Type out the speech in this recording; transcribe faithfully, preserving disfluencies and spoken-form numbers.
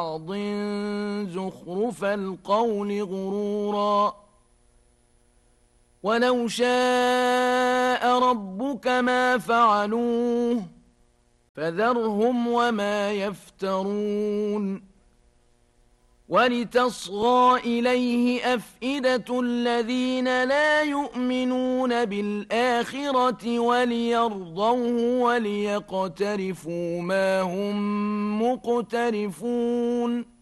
بعض زخرف القول غرورا ولو شاء ربك ما فعلوه فذرهم وما يفترون ولتصغى إليه أفئدة الذين لا يؤمنون بالآخرة وليرضوه وليقترفوا ما هم مقترفون